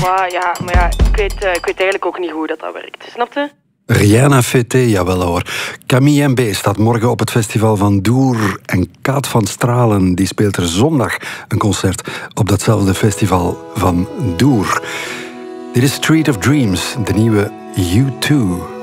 Ja, maar ja, ik weet eigenlijk ook niet hoe dat werkt. Snap je? Rihanna Fété, jawel hoor. Camille MB staat morgen op het festival van Doer. En Kaat van Stralen die speelt er zondag een concert op datzelfde festival van Doer. Dit is Street of Dreams, de nieuwe U2.